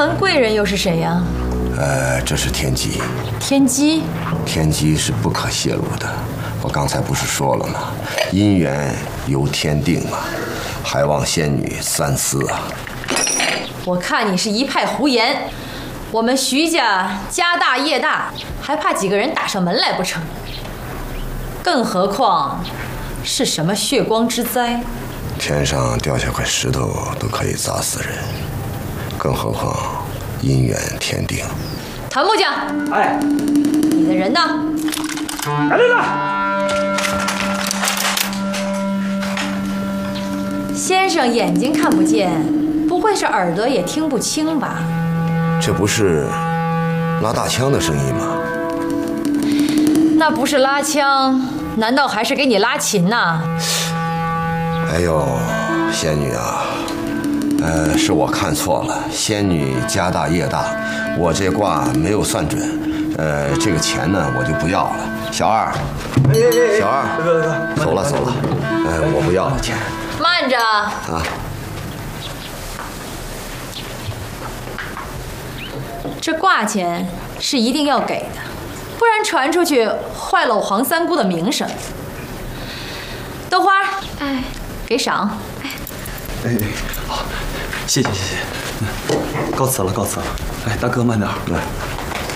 门贵人又是谁呀？ 这是天机。 天机？ 天机是不可泄露的。我刚才不是说了吗？姻缘由天定嘛，还望仙女三思啊。 我看你是一派胡言。我们徐家家大业大，还怕几个人打上门来不成？更何况是什么血光之灾？ 天上掉下块石头都可以砸死人，更何况姻缘天定。 谭木匠， 哎， 你的人呢？ 来了。 先生眼睛看不见，不会是耳朵也听不清吧？ 这不是拉大枪的声音吗？ 那不是拉枪，难道还是给你拉琴呐？ 哎呦，仙女啊，是我看错了。仙女家大业大，我这卦没有算准。这个钱呢，我就不要了。小二，小二，走了走了。我不要了钱。 慢着啊！ 这卦钱是一定要给的，不然传出去坏了我黄三姑的名声。豆花， 哎， 给赏。 好，谢谢，告辞了。哎，大哥慢点。 来。